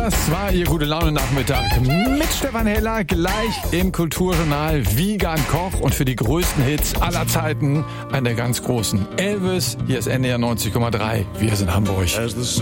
Das war Ihr Gute-Laune-Nachmittag mit Stefan Heller, gleich im Kulturjournal Wiegand Koch und für die größten Hits aller Zeiten, einen der ganz großen. Elvis, hier ist NDR 90,3, wir sind Hamburg.